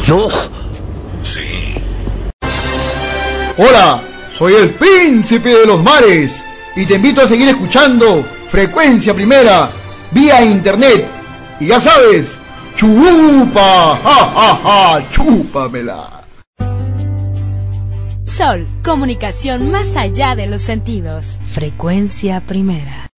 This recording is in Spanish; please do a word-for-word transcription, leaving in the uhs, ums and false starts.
¿Yo? Sí. Hola, soy el príncipe de los mares y te invito a seguir escuchando Frecuencia Primera vía internet. Y ya sabes, chupa, ja, ja, ja, chúpamela. Sol, comunicación más allá de los sentidos. Frecuencia Primera.